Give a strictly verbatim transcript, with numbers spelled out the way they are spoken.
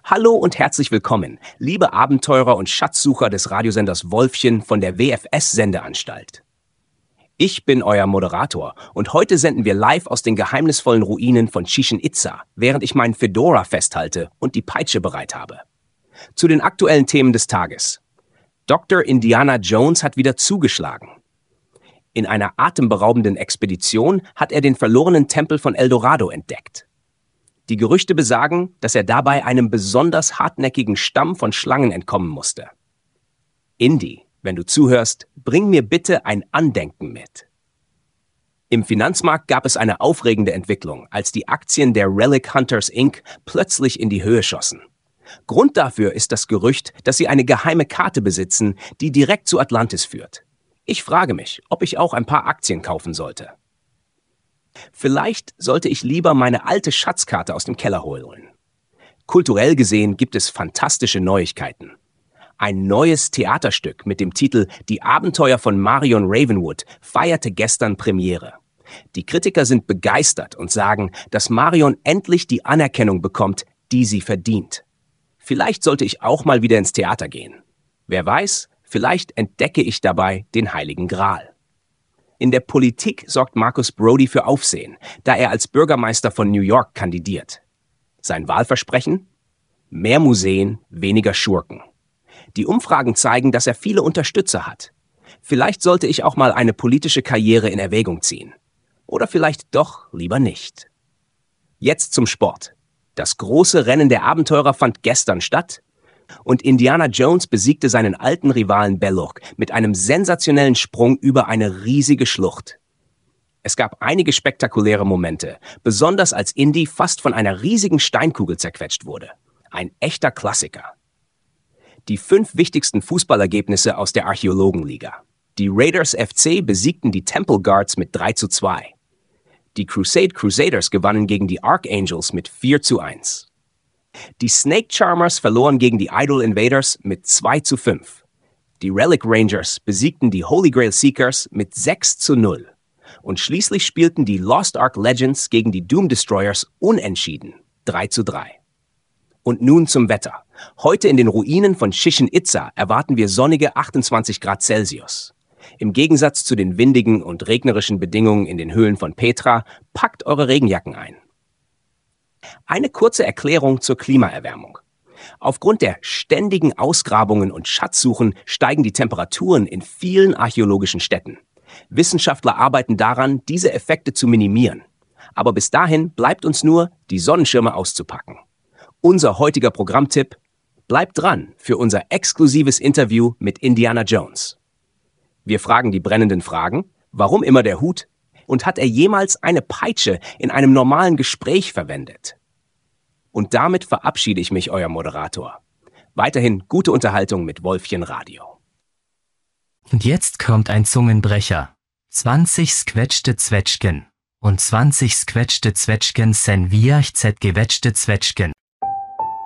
Hallo und herzlich willkommen, liebe Abenteurer und Schatzsucher des Radiosenders Wolfchen von der W F S-Sendeanstalt. Ich bin euer Moderator und heute senden wir live aus den geheimnisvollen Ruinen von Chichen Itza, während ich meinen Fedora festhalte und die Peitsche bereit habe. Zu den aktuellen Themen des Tages. Doktor Indiana Jones hat wieder zugeschlagen. In einer atemberaubenden Expedition hat er den verlorenen Tempel von El Dorado entdeckt. Die Gerüchte besagen, dass er dabei einem besonders hartnäckigen Stamm von Schlangen entkommen musste. Indy, wenn du zuhörst, bring mir bitte ein Andenken mit. Im Finanzmarkt gab es eine aufregende Entwicklung, als die Aktien der Relic Hunters Incorporated plötzlich in die Höhe schossen. Grund dafür ist das Gerücht, dass sie eine geheime Karte besitzen, die direkt zu Atlantis führt. Ich frage mich, ob ich auch ein paar Aktien kaufen sollte. Vielleicht sollte ich lieber meine alte Schatzkarte aus dem Keller holen. Kulturell gesehen gibt es fantastische Neuigkeiten. Ein neues Theaterstück mit dem Titel Die Abenteuer von Marion Ravenwood feierte gestern Premiere. Die Kritiker sind begeistert und sagen, dass Marion endlich die Anerkennung bekommt, die sie verdient. Vielleicht sollte ich auch mal wieder ins Theater gehen. Wer weiß, vielleicht entdecke ich dabei den Heiligen Gral. In der Politik sorgt Marcus Brody für Aufsehen, da er als Bürgermeister von New York kandidiert. Sein Wahlversprechen? Mehr Museen, weniger Schurken. Die Umfragen zeigen, dass er viele Unterstützer hat. Vielleicht sollte ich auch mal eine politische Karriere in Erwägung ziehen. Oder vielleicht doch lieber nicht. Jetzt zum Sport. Das große Rennen der Abenteurer fand gestern statt und Indiana Jones besiegte seinen alten Rivalen Belloq mit einem sensationellen Sprung über eine riesige Schlucht. Es gab einige spektakuläre Momente, besonders als Indy fast von einer riesigen Steinkugel zerquetscht wurde. Ein echter Klassiker. Die fünf wichtigsten Fußballergebnisse aus der Archäologenliga. Die Raiders F C besiegten die Temple Guards mit drei zu zwei. Die Crusade Crusaders gewannen gegen die Archangels mit vier zu eins. Die Snake Charmers verloren gegen die Idol Invaders mit zwei zu fünf. Die Relic Rangers besiegten die Holy Grail Seekers mit sechs zu null. Und schließlich spielten die Lost Ark Legends gegen die Doom Destroyers unentschieden, drei zu drei. Und nun zum Wetter. Heute in den Ruinen von Chichen Itza erwarten wir sonnige achtundzwanzig Grad Celsius. Im Gegensatz zu den windigen und regnerischen Bedingungen in den Höhlen von Petra, packt eure Regenjacken ein. Eine kurze Erklärung zur Klimaerwärmung. Aufgrund der ständigen Ausgrabungen und Schatzsuchen steigen die Temperaturen in vielen archäologischen Städten. Wissenschaftler arbeiten daran, diese Effekte zu minimieren. Aber bis dahin bleibt uns nur, die Sonnenschirme auszupacken. Unser heutiger Programmtipp: Bleibt dran für unser exklusives Interview mit Indiana Jones. Wir fragen die brennenden Fragen: Warum immer der Hut? Und hat er jemals eine Peitsche in einem normalen Gespräch verwendet? Und damit verabschiede ich mich, euer Moderator. Weiterhin gute Unterhaltung mit Wolfchen Radio. Und jetzt kommt ein Zungenbrecher. zwanzig squetschte Zwetschgen und zwanzig squetschte Zwetschgen sen viach zet gewetschte Zwetschgen.